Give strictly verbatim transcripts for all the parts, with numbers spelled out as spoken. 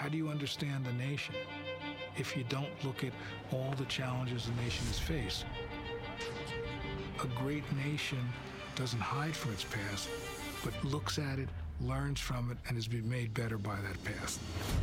how do you understand the nation if you don't look at all the challenges the nation has faced? A great nation doesn't hide from its past, but looks at it, learns from it, and has been made better by that past.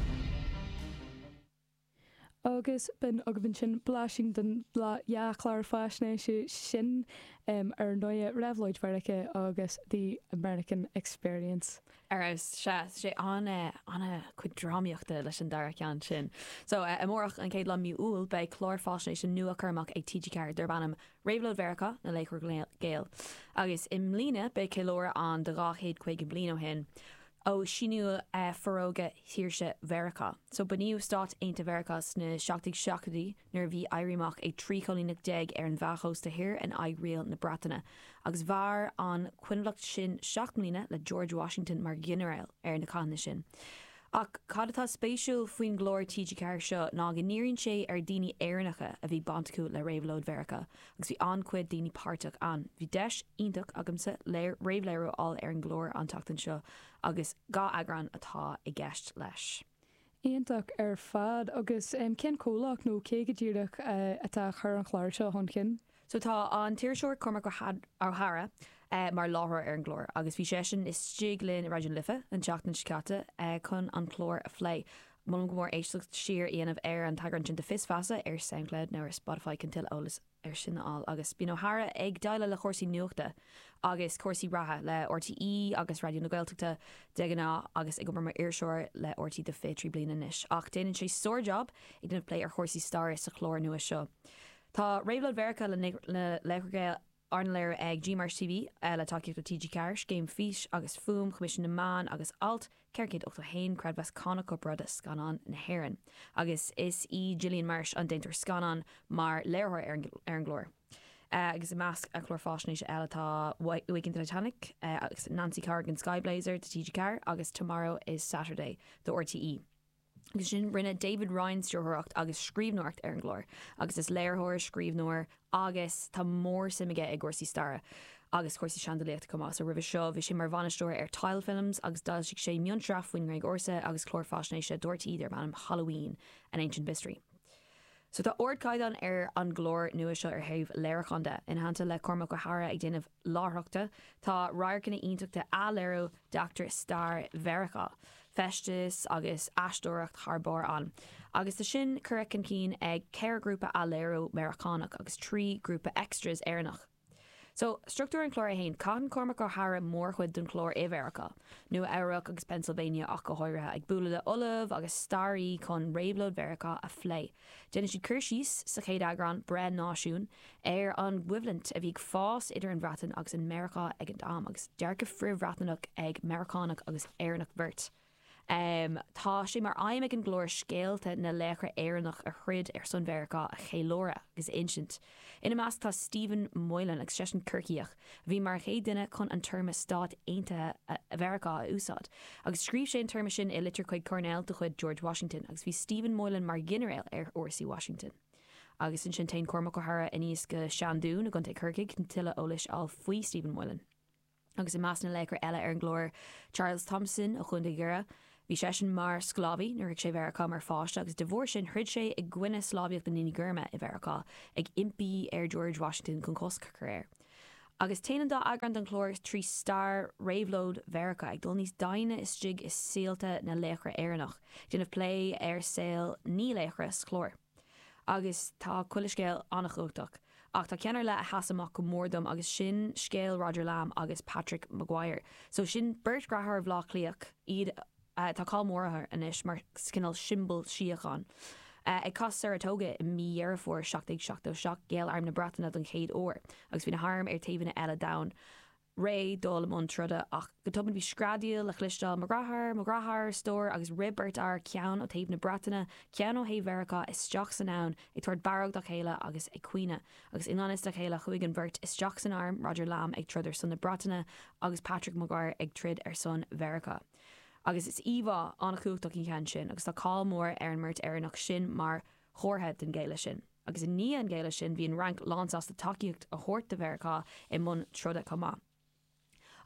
Agus ben agabin sin bláising den bla jaachlar fáisnéisi sin um, ar nóia Revloid Verica agus the American Experience. Ar se sé anna anna chud drámíochta leis an dara cean sin. So uh, amórach an céad le miú úil bei chlár fáisnéisi nua chumach ag T G Ceart der banam Revloid Verica na léchar Gael. Agus im líne bei célóra an de ráchéad chuig blino hin. ó sinú uh, faróga hiirse Verica. So baniu stát einta Vericas na seachtaigh seachtaí nuair bhí airíach ag trí cholínach deag ar an bhachos de hir an aigrial na Bratainna. Agus bhar an cuinlacht sin seachmlína le George Washington mar general ar na cána sin. Ach cadatá spéisiúil faoin glóir T G Ceart seo ná go níorann sé ar daoine éireannacha a bhí bantaú le Réabhlóid Verica, agus bhí ancuid daoine páirteach an. Bhí deis ionach agamsa le réabhléireáil ar an glóir an tachtain seo, agus gá agran atá i gceist leis. Ionach ar fad agus um, cén cólach nó cé go ddíireach uh, atá chur an chláir seo chun cin. So tá an tíirseoir Cormac O'Hara uh, mar láthir ar an glór, agus bhí sé sin is stíglinn i raidiún lifa an teachtain scata uh, chun an chlór a phlé. Mul go mór éisteach siar íanamh ar an tagart sin de fisfasa ar SoundCloud nó ar Spotify can til ólas ar sin áil, agus bí O'Hara ag daile le chósaí nuachta agus cuasaí ratha le R T E agus Radio na Gaeltachta de gná agus ag go mar iarseoir le R T E de fé trí bliana inis. Ach déanann sé sór job ag duna play ar chósaí star sa chlór nua seo. Tá Réabhlóid Verica le leithreail Arnléir ag G Mars T V uh, le takeíocht le T G Ceart, Game Fís agus Fum, Commission na Man agus Alt, Cercid ochta hain cradbas cána coprada scanan na Héireann. Agus is í Gillian Marsh an déintar scanan mar léirthir ar an glór. Uh, agus i measc a chlór fáisnéis eile tá Waking Titanic, uh, agus Nancy Carrigan Skyblazer de T G Ceart, agus Tomorrow is Saturday de R T E. Agus sin rinne David Ryan's deoracht agus scríbnoirt ar an glór, agus is léirthir scríbnóir agus tá mór simige ag gcuirsaí stara agus cuirsaí seandaíocht comá so ribh seo bhí sin mar bhainisteoir ar Tile Films agus dá sig sé miontraf faoin Greg Orsa agus chlór fáisnéise dúirtí ar banam Halloween an Ancient Mystery. So tá ord caidan ar an glór nua seo ar thaobh léirechanda in hananta le Cormac O'Hara ag déanamh láthreachta tá raircinna ionteachta a léirú Doctor Star Verica, festas agus astóireacht tharbór an. Agus tá sin curricin cín ag ceir grúpa a léirú Americanach agus trí grúpa extras éireannach. So, structúr an chlór a hain, can Cormac O'Hara mór chuid don chlór i Verica, nu Eirach agus Pennsylvania ach go háirithe ag búla le Olav agus Starry chun Réabhlóid Verica a phlé. Déanann siad cuirsís sa chéad agran bread náisiún ar an bhuiblint a bhí fás idir an bhratan agus an America ag an dam agus dearca frihbhratanach ag Americanach agus éireannach bhirt. Um, tá sé mar aim ag an glóir scéalta na léchar éireannach a chrid ar son Verica a chéilóra agus ancient. Ina measc tá Stephen Moylan ag sesin Kirkiach, bhí mar ché duine chun an terma stát aonta a Verica a úsáid. Agus scríb sé an terma sin i litir chuid Cornell de chuid George Washington, agus bhí Stephen Moylan mar general ar R C Washington. Agus in sin tain Cormac O'Hara iníos go seanún a gonta Kirkig can tilla ólis al faoi Stephen Moylan. Agus i meas na léchar eile ar an glóir Charles Thompson a chun de gura, bhí sé sin mar sclavi nuair ag sé Verica mar fáiste agus de bhór sin chrid sé ag gcuine slábíocht na níní gurma i Verica ag impi ar George Washington chun cosca caréir. Agus téanaan dá agran an chlór trí star Réabhlóid Verica ag dul níos daine is stig is síalta na léchar éireannach, déanamh play ar saoil ní léchar chlór. Agus tá chuiliscéal annach uchtach. Ach tá ceanar le a hasamach go mórdom agus sin scéal Roger Lamb agus Patrick Maguire. So sin Bert Grahar bhlách iad uh, tá cá mórthair inis mar scinal simbol siachan. Uh, ag cos Saratoga i mí dhearafór seachtaigh seachtó seach géal arm na Bratainna don chéad óir, agus bhí na harm ar taobhanna eile down. Ré dul am trada ach go tuban bhí scradial le chlistal Magrahar, Magrahar stór agus ribbert ar ceann ó taobh na Bratainna, ceann ó hé Verica is teach san ann ag tuair barag do chéile agus ag cuine, agus inanis do chéile chuig an bhirt is teach san arm Roger Lamb ag trudar son na Bratainna agus Patrick Maguire ag trid ar son Verica. Agus is íomhá annach chuachach í chean sin, agus tá cá mór ar an mirt éireannach sin mar chórthaid den géile sin. Agus in ní an géile sin bhí an rank lás as de takeíocht a chóirt de Verica i mun trúda comá.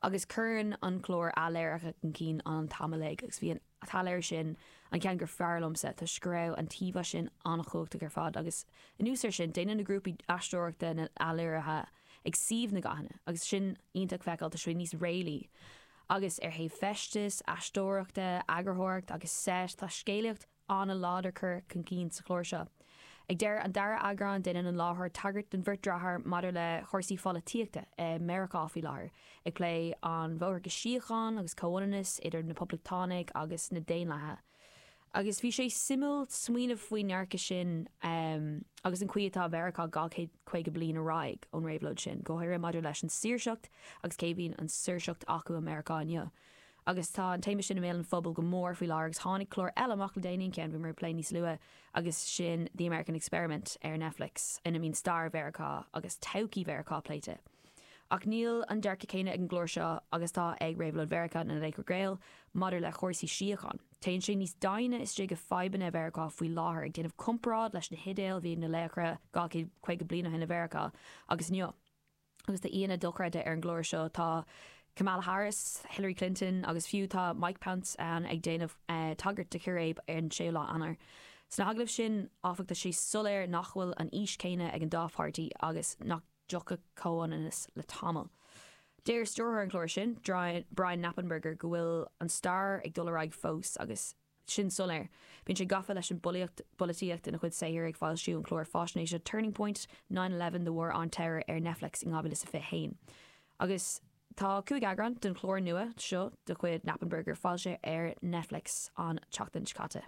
agus chuann an chlór aléiricha an cín an tamalaigh agus bhí an taléir sin an cean gur fearlumsa tá scréibh an tíomha sin annachóachta gur fad agus in úsir sin déanaan na grúpaí aistóireachta na aléirithe ag siomh na gcathanna agus sin ionach feiceáil tá sé níos réalaí agus ar thaobh festas, aistóireachta, agurthireacht agus set tá scéalaocht anna láidir chur chun cín sa chlór seo. Ag deir an dara agrán duine an láthair tagart den bhirdrathar madidir le chorsaí folaíochta Americá faoi láthair. Ag lé an bhóthar go síocháin agus comhanas idir na Poblachtánach agus na Déanlathe. Agus bhí sé simúil smuoineh faoi nearcha sin um, agus an cuiatá Americá gáchéad chuige bliana aráig ón réhlóid sin, go hiir madidir leis an saoirseacht agus céhín an saoirseacht acu Americáine. Agus tá an téime sin mé an fphobal go mór faoi lágus tháinig chlór eile amach le daoine cean bhí mar play níos lua agus sin The American Experiment ar Netflix ina mín star Vericá agus taucí Vericá pléite. Ach níl an dearcha chéine ag an glóir seo agus tá ag réhlóid Vericá na Léicre Gael madidir le chórsaí síocháin. Téann sé níos daine is trí go fibanna Vericá faoi láthair ag déanamh comprád leis na hidéal bhí na Léicre gácéad chuige bliana na Vericá agus neo. Agus tá íana dochreide ar an glóir seo tá Kamala Harris, Hillary Clinton agus fiútá Mike Pence an ag déanamh uh, tagart de churéib ar an séolá anar. Sna haglah sin áfachta sé soléir nachhfuil an ís céine ag an dáphartaí agus nach jocha cóhanas le tamil. Déir stúrthar an chlóir sin, Brian Knappenberger go bhfuil an star ag dularaig fós agus sin soléir. Bhíonn sé gafa leis an bolíocht ina chud séir ag fáil siú an chlór fáisnéise Turning Point nine eleven The War on Terror ar Netflix in ábhil is a fé hain. Agus tá cuaig agran den chlór nua seo do chuid Knappenberger fáil sé ar Netflix an teachtain scata.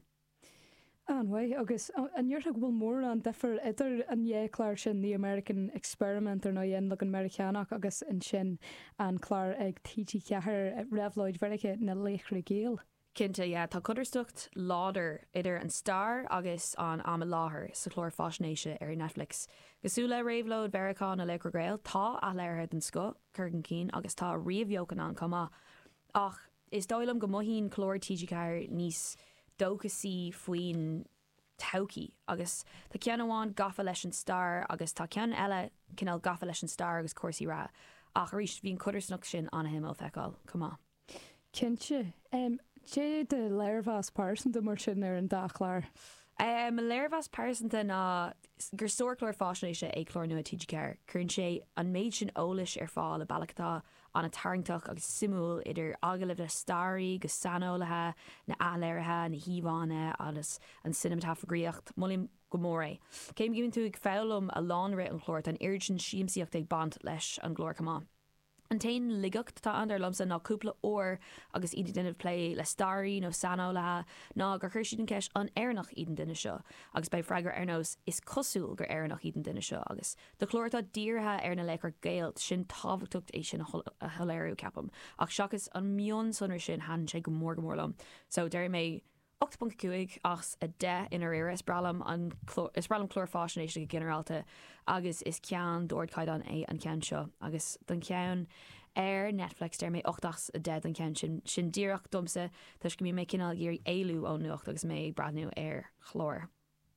Anhai agus an dúirtha bhfuil mór an defer idir an dhéchláir sin The American Experiment ar nó dhéon le an Americanach agus in sin an chláir ag títí ceathir réhlóid Vericá na Léicre Gael. Cinnte yeah, tá cudarstocht láidir idir an star agus an am láthair sa chlór fáisnéise ar Netflix. Gosúla réhlóid Vericá na Léicre Gael tá a léirthe den sco chugan cín agus tá riomhheocan an comá. Ach is dóilm go mohín chlór tíide ceair níos dóchasí faoin taucí agus tá cean amháin gafa leis an star agus tá cean eile cinál gafa leis an star agus cuasaí rá ach ríist bhíon cudarsnach sin anna him ó feicáil comá. Cinnte um, sé de léirhás pásanta mar sin ar an dachláir. Um, léirhás pásanta ná gur soirclóir fáisnéise é chlór nua tíide ceair. Cuireann sé an méid sin ólais ar fáil le bailachta an a tarintach agus simúil idir agalibh le starí go sanolaithe na aléirithe na híomháine agus an cinematografíocht mulim go mór é. Céim giminn tú ag fáilm a lánra an chlór an urgent siamsaíocht ag bant leis an glór comá. An tain ligacht tá an lomsa ná cúpla ór agus iad duine lé le starí nó sanolaithe ná gur chuir siad an ceis an airnach iad duine seo agus bei freigar airnós is cosúil gur airnach iad duine seo agus do chlóirtá díortha ar na Léicre Gael sin tábhachtcht é sin a choléirú capam ach seachas an mion sonar sin han sé go mór go mórlam so deir mé ocht punt cuaig as a de inar éire is bralam an is bralam chlór fáisnéise go generalta agus is cean dúirt caidan é an cean seo agus don cean ar Netflix deir mé ochtachs a dead an cean sin sin díreach domsa tuis go mí mé cinál géirí éilú ó nuacht agus mé bradnú ar chlór.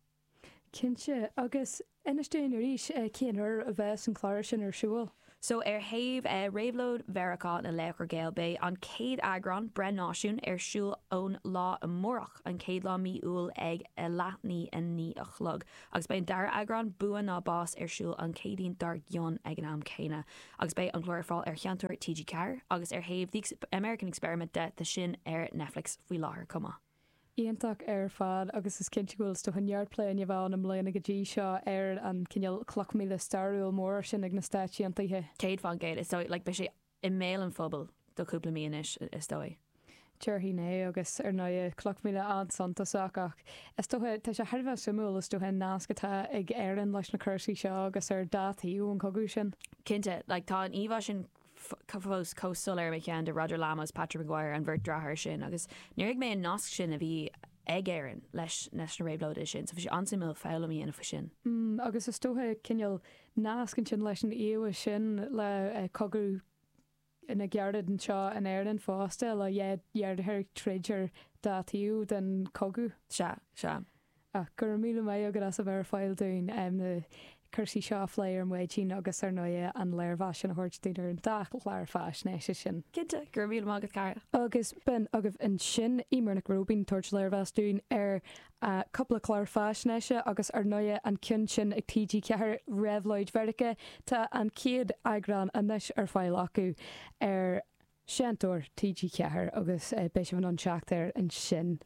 Cinnte agus inastéin ríis céanar a bheits an chláir sin ar siúil. So ar haimh uh, réhlóid Vericá na Léicre Gael bé an céad agran brenn náisiún ar siúil ón lá an mórach an céad lá mí úil ag a leithní a ní a chlog. Agus bé an dar agran buan ná bás ar siúil an céadín dar gion ag an am céine. Agus bé an glóirfáil ar cheantar tíide ceair agus ar haimh The American Experiment de de sin ar Netflix faoi láthair comá. Íontach ar fad agus is cinnte gohfuil sto an neartplain bhán am léana go dtí seo ar an cinneal cloch mí le starúil mór sin ag na stáisiantaithe. Céad fan géad is dói, like, be sé i mé an fphobal do cúpla míis is dói. Tuirhí né agus ar ná cloch míle an santaach ach. Is tá sé thbh simú is tú hen nácatá ag airan leis na chusaí seo agus ar dátaíú an cogu sin. Cinnte, le tá an omhá sin Cafós cósolir me cean de Roger Lamas, Patrick Maguire an bhirt drathir sin agus nuir mé an nasc sin a bhí ag éireann leis leis na réhlóide sin, so bhí sé ansimú fálamí ina fa sin. Mm, agus is tóthe cinneal nascin sin leis an íomh sin le uh, cogu ina geardad an seo an airan fásta le dheardthir treidir dátaíú den cogu. Se, se. Ach gur míle mé agad as a bhar fáil dún am na chusaí seo léir an muidtín agus ar nuide an léirhá sin thuirtíidir an da leir fáis né sin. Cinnte gur bhíon mágad cara. Agus ben agah an sin ímarnach Robín tuairt léirhásún ar coppla chláir fáisneise agus ar nuide an cin sin ag tídí cethir réhlóid verdice tá an ciad agran anis ar fáil acu ar seanúir tídí cethir agus béis an anseacht ar an sin.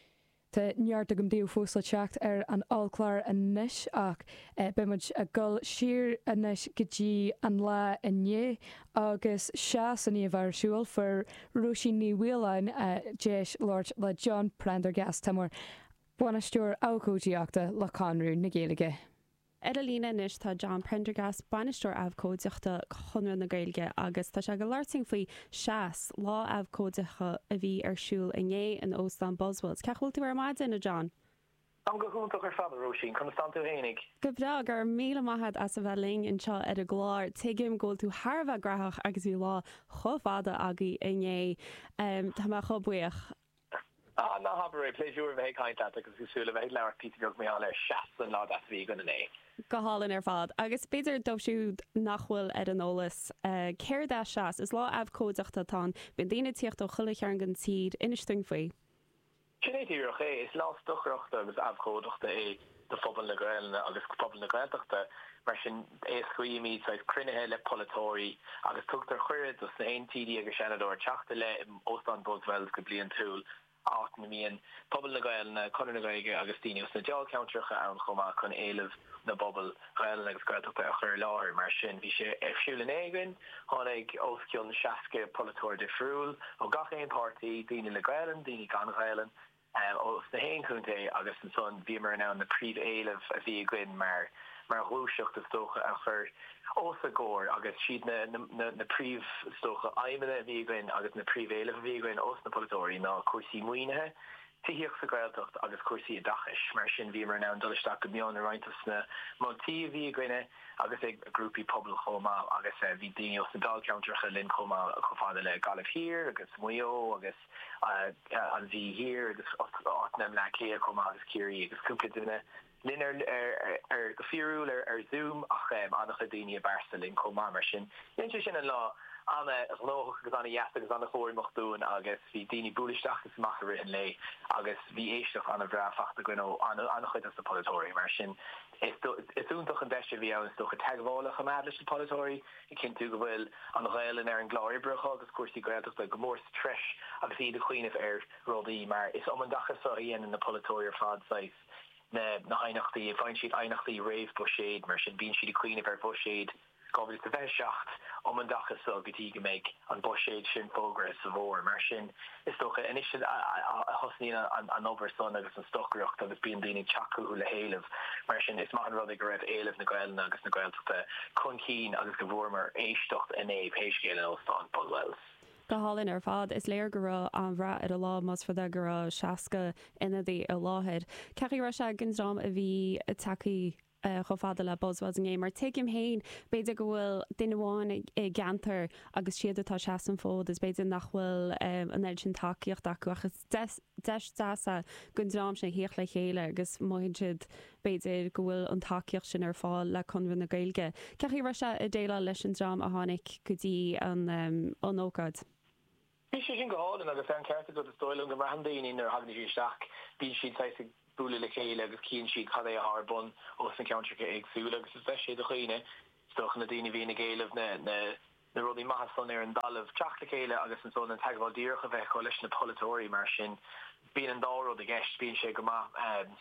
Tá neart a gom díú fósla teacht ar an áclair a níis ach bemuid a gol siar a níis gotí an lá inné agus seaas an íomh arsúil for Roisin ní Bhuileáin déis Lord le John Prendergast tamar buanaisteúir ácóidíachta le Conrú na Gaeilge. Ed a lína níis tá John Prendergast banisteúir abhcóideachta chunra na Gaeilge agus tá se go láirting faoi seaas lá abhcóideacha a bhí arsúil inné an Ósán Boswells. Ceachúil tú ar maidin na John? Am go húntaach ar fada Roisin, chun stand tú hénig. Go bra gur míle maithad as a bheling in seo ar a gláir tuigim ggóil tú Harbh grathach agus bhí lá chomhfada agaí inné tá mar chobuíoch. Ah, na haber pleasure bheith caiint agus gosúla bheith leir Peter gog mé le seaas an lá as bhí gan é. Go hálan ar fad. Agus beidir dóisiúd nachhfuil ar an ólas céir dá seaas is lá abhcóideachta tá ben daine tíocht ó chuile ar an tíd inisting faoi. Sinnétíoch é is lá stochreachta agus abhcóideachta é de phobal na Gaeilge agus phobal na Gaeltachta mar sin é scuimí sais crunethe le polytóí agus tugtar chuirid os na ein tídí agus senador teachta le Ósán Boswells go blion túl áit na míon pobl na Gaeilge na Conradh na Gaeilge agus daoine os na deal countercha ann chomá chun éileh na bobbal Gaeilge agus Gaeltachta a chur láir mar sin bhí sé siúil in éigein tháinig osciúil na seaca polytóir de friúil ó gach éon pártaí daoine le Gaeilge daoine gan Gaeilge os na héin chunta agus an son bhí mar ná na príomh éileh a bhí gin mar mar ghúiseocht is stocha a chur ósa góir agus siad na na na príomh stocha aimime a bhí gin agus na príomh éileh a bhí gin os na polytóirí ná cuasaí muoinethe tííoch sa Gaeltacht agus cuasaí a dachais mar sin bhí mar ná an dulaisteach go meán a roiintas na moltí a bhí gine agus ag grúpi pobl chomá agus bhí daine os na dal countercha linn chomá a chofáda le galibh hir agus muo agus an bhí hir agus nem le clia chomá agus curií agus cúpla duine Lin er er er go fiúil er er zoom ach um, annach a daine barstelin comá mar sin. Lin sin an lá anna lo gus anna jaasta agus anna chóir mochtún agus hí daine búlisteach is maach rihin lei agus hí éisteach anna bhrafachta gno anna chuid as a polytóí mar sin. Is úntaach an deiste bhí an stocha teaghála a mad leis na polytóí i cin tú go bhfuil an Gaeilge ar an gláirbreach agus cuasí Gaeltachta go mór treis agus iad a chuoineh ar rudaí mar is om an dachas a íon in na polytóir fad sais. na na einachtaí fein siad einachtaí raibh bushade mar sin bíon siad a cuioine ar bushade gobil de bheith seacht om an dachas so gotí go méid an bushade sin fógra sa bhór mar sin is stocha inis a hosnína an over son agus an stochreacht agus bíon daoine teacu le héileh mar sin is maith an rud go raibh éileh na Gaeilge agus na Gaeltachta chun cín agus go bhórmar éisteacht in é péiscéile an Ósán Boswells. Go hálinn ar fad is léir go an bhra ar a lá mas fada go seaca ina dí a láhead. Ceachí ra se gindrám a bhí takeí chofada le Boswells in é mar tuigim héin beidir go bhfuil duine bháin i gceantar agus siad atá seaan fód is beidir nach bhfuil an eil sin takeíocht acu agus deistása gindrám sin hioch le chéile agus maihinn siad beidir go bhfuil an takeíocht sin ar fáil le Conradh na Gaeilge. Ceachí ra se i déile leis an drám a tháinig go dtí an ócáid. Bhí sé sin go hálan agus an ceartta go stoilm go randaíon ar hagnaí seach bí siad sa búla le chéile agus cín siad cad é a harbun os na countercha agsúla agus is bheith siad a chuoine stoch na daoine bhí na Gaeilge na na na rudí maithas son ar an dalamh teach le chéile agus an son an teagháil díocha bheith go leis na polytóirí mar sin bíon an dáró a gceist bíon sé go maith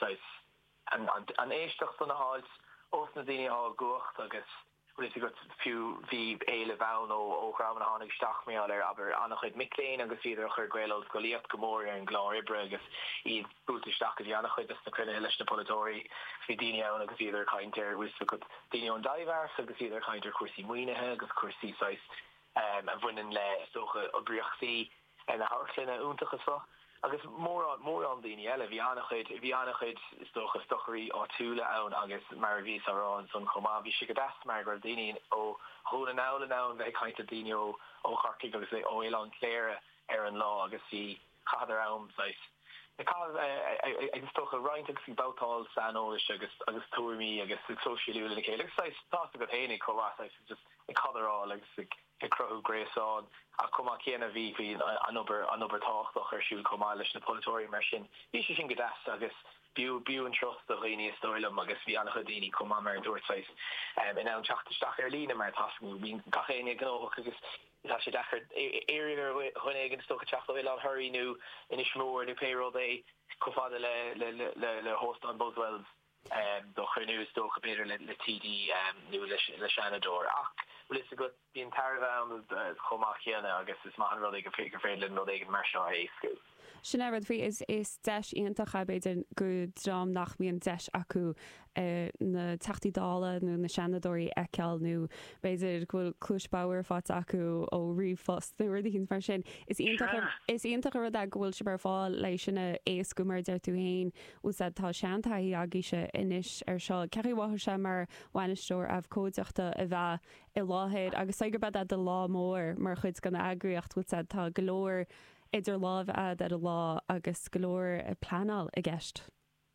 an an éisteach san na háils os na daoine á gocht agus Ris got fiú hí éile bhain ó óhrám an hánig staach mé ar aber annach chuid miléin agus idir chur gréileil go líocht gomór ar an gláibre agus iad búltaisteach a annach chuid na crunne leis na polytóirí fi daine ann agus idir chaintear ris go daine an daimhhar agus idir chaintear cuasaí muoinethe agus cuasaí sais a bhainean le stocha ó bríochtaí na háirlinna úntacha so. agus mór an mór an daoine eile bhí annach chuid bhí annach chuid stocha stochaí á túla ann agus mar a bhí arán son chomá bhí si go das mar gur daoine ó thuúla nála ná bheith caiinte daine ó ó charcií agus é ó éile an cléire ar an lá agus hí chadar am sais agus sto a rein fi boutal san agus agus tomi agus social tá go hénig ko just e colorá agus e crohu gréán a koma kéna vi fi an ober an obertácht och er siúl komá leis na polytori mar sin vi sin go das agus bu bu an trust a réine stoilm agus vi an chodéni kom mar doortseis en an chachtestach er lína mar ta wien gachéine gno agus sé dachar éiger chun sto chacht an hurry nu in is smór nu payroll dé kofa le le le le host an Boswells do chnu sto gebeder le le T D nu le Shanador ach is go die tarvan chomachchéne agus is ma ru go fé fé no mar hé school. Sinnéad fao is is deis íontach a beidir go dram nach mííon deis acu na tatídála nó na seanadóí eiceall nó beidir bhfuil clúisbáir fát acu ó riomhfost nó ruí hín mar sin. Is íontach ru a ghfuil se bar fáil leis sinna éas go mar deir tú hain ús tá seantaí agéise inis ar seo ceirhhathe se mar bhainisteir ah cóideachta a bheith i láhéad agus gur bad a de lá mór mar chud gan agriocht bhil tá golóir idir láh a a lá agus golóir a planál a gceist.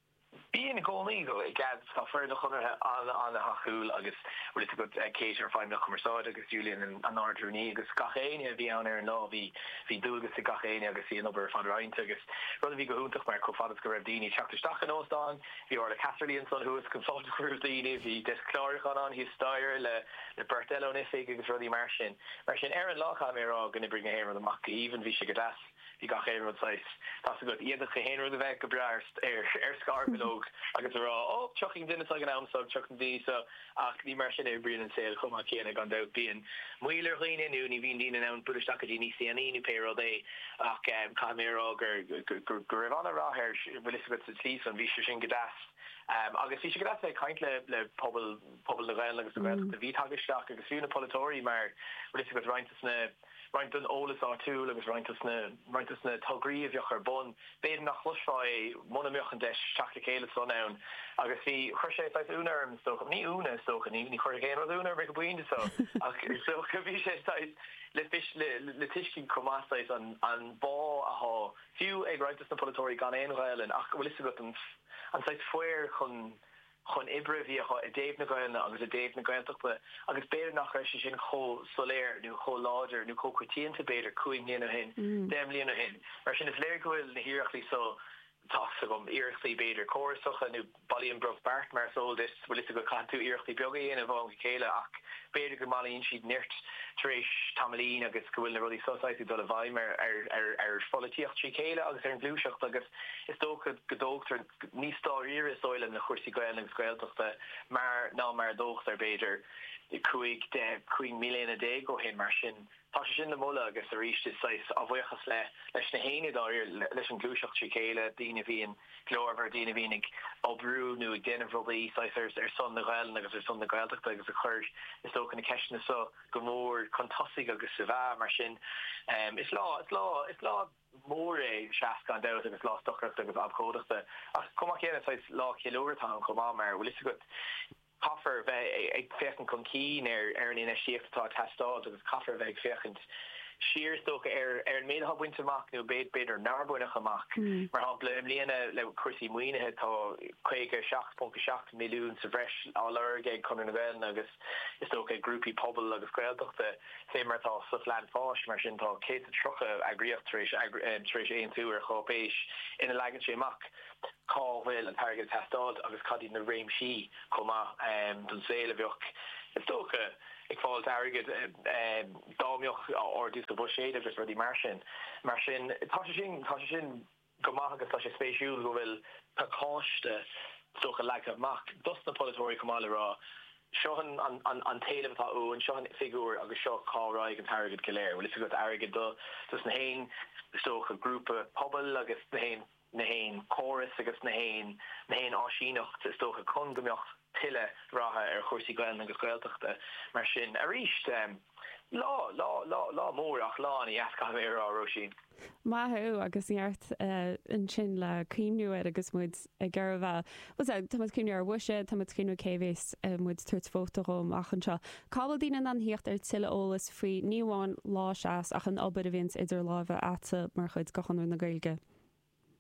Bíon gcónaí go i gad tá fer nach chunir an an haúil agus bhfuil is go céis ar fáim nach cumarsáid agus Julian an ardrúní agus gachéine bhí an ar an lá bhí hí dúgus sa gachéine agus í an obair fan roiinte agus rud bhí go húntaach mar cofadas go raibh daoine teachtarteach an óstáin bhí or le Catherlíon son thuas consultant chuir daoine bhí descláirchan an hí stair le le Bertello nifig agus rudí mar sin mar sin ar an lácha mé rá gonna bring héir an amach even bhí si go das hí gach éir sais tá go iad chéhéin a bheith go brearst ar ar scarbilóg agus rá ó choking dinne an amsag choking dí so ach ní mar sin é brian an saoil chumá chéanana gan da bíon muiler chuoine nu ní bhíon dína an buisteach a dní sé aní payroll dé ach caimérá gur gur gur raibh an ráthir bhfuil is go sa tí an bhí sin go das. Um, agus fi go sé kaint le le pobl pobl le réil agus go de ví hagesteach agus fiúna polytóí mar ru is go reinintna reint an ólas á tú agus reinintna reinintna togríomh jochar bon béidir nach chlusáid mna miochen de seachla chéile son ann agus hí chuir sé feit únarm sto ní úna sto ní ní chuir géan únar be go buinte so ach so go bhí sé le fish le le tiiscin comáis an an bá aá fiú ag reintas na polytóí gan éonhil an ach bhfuil is go an an seit foiir chun chun ibre bhí a Dave na goilna agus a Dave na goilteachta agus béidir nach éis sin cho soléir nó cho láidir nó cho cuitíonnta béidir cuaig líana hin déim líana hin mar sin is léir gohfuil na hiíreachtaí so tá gom iirechtaí béidir choirsocha nó bailíon brog bart mar soldis bhfuil is go catú iirechtaí begaí in a bháin chéile ach béidir go máíonn siad nirt trééis tamlín agus gohfuil na rudí sosáití do a bhaimar ar ar ar folíocht trí chéile agus ar an glúiseach agus is dócha godótar níos táíir is óile na chuirsaí goil agus goilteachta mar ná mar dócht ar béidir cuaig de cuaig milliún a dé go hen mar sin tá sin na mola agus a ríiste sais a bhuichas le leis na héine dáir leis an glúiseach trí chéile dína bhíon glóhar dína bhínig obrú nó ag déanamh rudaí sais ar ar son na gail agus ar son na gailteachta agus a chuir is dó na ceisna so go mór contosigh agus sa bheith mar sin is lá is lá is lá mór é seaas gan da agus lá stochreacht agus abcódaachta ach cumach chéanana sais lá chéúirtá chumá mar bhfuil is go Kaffer bheith ag féchan chun cín ar ar an ina siaftá testáil agus kaffer bheith féchant siir stocha ar ar an méad habuinteach nó béad beidir narbúnach amach mar hapla im líana le cuasí muoinethe tá chuige seach punca seach milliún sa bhreis álar ag chun na bhein agus is tócha grúpi pobl agus gailteachta sé martá sa lean fáis mar sin tá cé a trocha agriíocht trééis trééis éon tú ar chopéis ina legan sé amach cáhfuil an target testáil agus cadí na réim si comma don séile bheoch is tócha ik val agad dámioch or dus go buséidir just rudi mar sin mar sin tá sin tá sin gomach agus tá sé spéisiú go bhfuil taáiste socha le amach dus na polytóí cumáile rá seohan an an an téiletá ó an seohan figúr agus seo cáráig an targad goléir bhfuil is go agad do dus na hain socha grúpa pobl agus na hain na hain choras agus na hain na hain áisínacht is socha chun gomiocht tiile ratha ar chuirsaí gail agus gailteachta mar sin a ríist lá lá lá lá mór ach láí easca mé á roisin. Maithú agus níart an sin le cíimniúir agus muid a ggurh was tá cíimne ar bhuiise tá cíú céhés muid tuairt fótaróm achan seo. Cabal dína an hiocht ar tiile ólas faoi níomháin lá seas ach an obair a bhís idir lábh ata mar chud gochanú na gailge.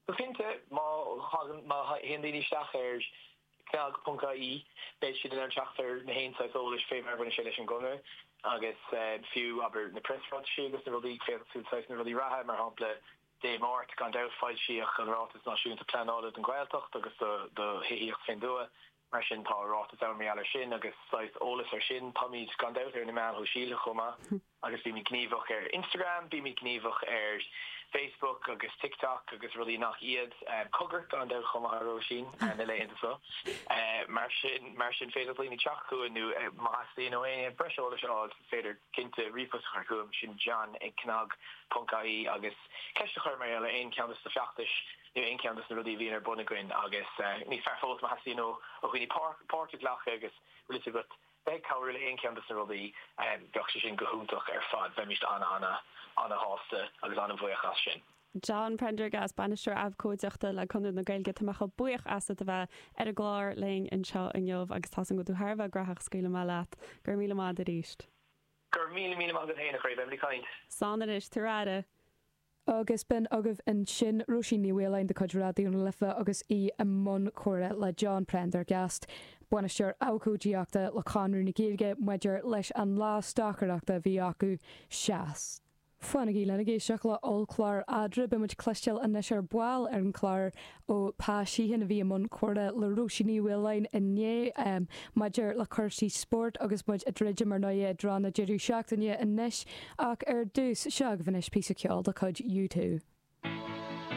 Befinte má hindi staach er Punkai be si den anchaachtar na hen sa ólis fé mar buna sé an gonne agus fiú aber na pressrod si agus na rodí fé na rodí raha mar hapla dé mát gan daáid siach an rá is náisiúnta plan an gweiltocht agus de héíocht fin dua mar sin párá a mé all sin agus ólas ar sin pamid gan da ar na me ho síle choma agus bí mi gníomfach ar Instagram, bí mi gníomfach ar Facebook agus TikTok agus rudí nach iad cogurt an da choma ro sin an le so mar sin mar sin féidir blini chaú nu masí no breóla á féidir cinnte ripus chum sin John ag cnog Punkai agus ceiste chuir mar eile ein campus de fiachtas nu ein campus na rudí vín ar bunagrin agus ní ferfós ma hasíno a chuoine Port lach agus ri gut be kaile ein campus na rudí do sin gohúntaach ar fad bheimiist anna anna anna hásta agus anna bhuiachas sin. John Prendergast banisteir abhcóideachta le chunú na gailge tamach buíoch as a bheith ar a gláir ling in seo in jobh agus tá go tú Harbh grathach scaile má leat gur míle má a ríist. Gur mí mí má héna chuir bemlí caiint. Sána is turáide. Agus ben agah an sin roisí níhhélein de chuidirráúna lifa agus í a món chore le John Prendergast. Buanisteir ácódíachta le canú na géige muidir leis an lá stacharaachta bhí acu seaas. Fuanna í lena géisteach le olclár adra be muid cleisteil a neis ar buáil ar an chláir ó páisiíhan a bhí món chuirde le roisiní bhfuilein inné maidir le chuirsí sport agus muid a dréide mar nó drana deirí seachtainine in níis ach ar dús seag bhanis pí ceáil de chud YouTube.